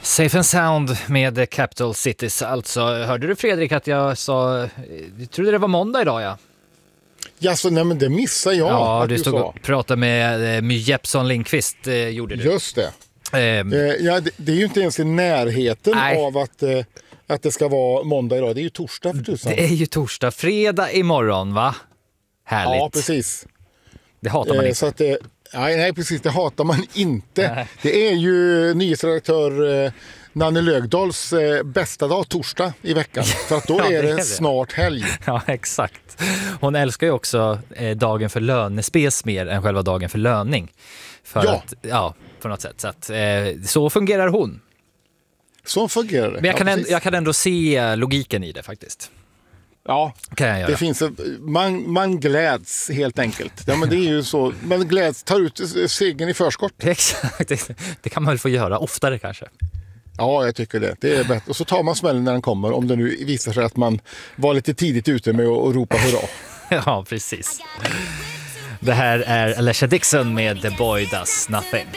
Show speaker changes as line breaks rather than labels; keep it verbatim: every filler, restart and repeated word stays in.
Safe and Sound med Capital Cities. Alltså, hörde du Fredrik att jag sa, jag trodde det var måndag idag, ja?
Ja, så, nej men det missar jag.
Ja,
att
du
du
stod
sa.
och pratade med eh, My Jeppsson Lindqvist, eh, gjorde du.
Just det.
Ehm,
Eh, ja, det, det är ju inte ens i närheten
Nej.
av att, eh, att det ska vara måndag idag. Det är ju torsdag för tusan.
det är ju torsdag, fredag imorgon, va? Härligt.
Ja, precis.
Det hatar man
Eh,
inte.
så att, eh, nej, nej, precis. Det hatar man inte.
Nej.
Det är ju nyhetsredaktör eh, Nanne Lögdahls eh, bästa dag, torsdag i veckan. För att då
Ja,
är
det
det,
är det.
snart helg.
Ja, exakt. Hon älskar ju också eh, dagen för lönespes mer än själva dagen för löning. För
Ja.
att, ja, på något sätt. Så, att, eh, så fungerar hon.
Så fungerar det.
Men jag kan,
ja,
ändå,
precis.
jag kan ändå se logiken i det faktiskt.
Ja,
Kan jag göra.
det finns, man, man gläds helt enkelt. Ja, men det är ju så. Man gläds, tar ut segern i förskott.
Exakt, det, det kan man väl få göra oftare kanske.
Ja, jag tycker det. Det är bättre. Och så tar man smällen när den kommer, om det nu visar sig att man var lite tidigt ute med att ropa hurra.
Ja, precis. Det här är Alicia Dixon med The Boy Does Nothing.